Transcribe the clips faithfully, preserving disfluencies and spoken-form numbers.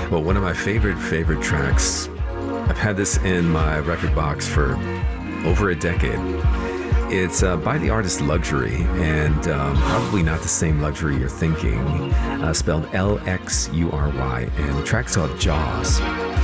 Well, one of my favorite, favorite tracks, I've had this in my record box for over a decade. It's uh, by the artist Luxury, and um, probably not the same Luxury you're thinking, uh, spelled L X U R Y, and the track's called Jaws.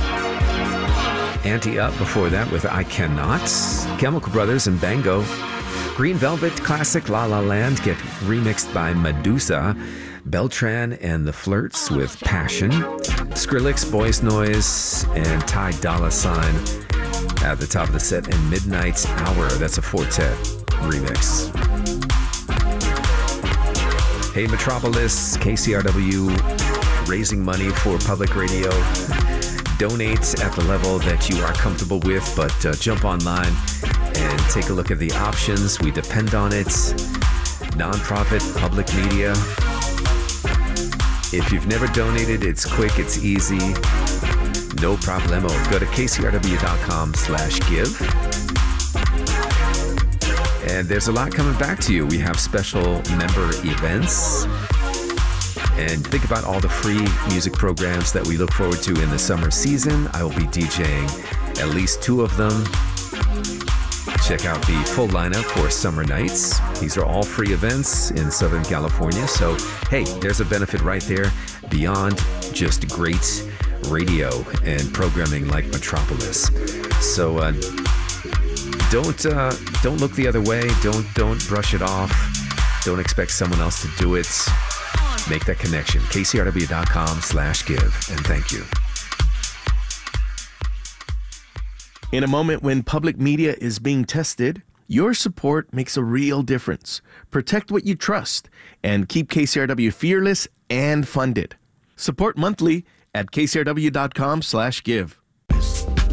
Ante Up before that with I Cannot, Chemical Brothers and Bango. Green Velvet classic La La Land get remixed by Medusa. Beltran and the Flirts with Passion. Skrillex, Boys Noise, and Ty Dolla Sign at the top of the set. And Midnight Hour, that's a Fortet remix. Hey Metropolis, K C R W, raising money for public radio. Donate at the level that you are comfortable with, but uh, jump online and take a look at the options. We depend on it. Nonprofit, public media. If you've never donated, it's quick, it's easy, no problemo. Go to k c r w dot com slash give. And there's a lot coming back to you. We have special member events. And think about all the free music programs that we look forward to in the summer season. I will be DJing at least two of them. Check out the full lineup for Summer Nights. These are all free events in Southern California. So, hey, there's a benefit right there beyond just great radio and programming like Metropolis. So, uh, don't uh, don't look the other way. Don't don't brush it off. Don't expect someone else to do it. Make that connection. k c r w dot com slash give. And thank you. In a moment when public media is being tested, your support makes a real difference. Protect what you trust and keep K C R W fearless and funded. Support monthly at k c r w dot com slash give.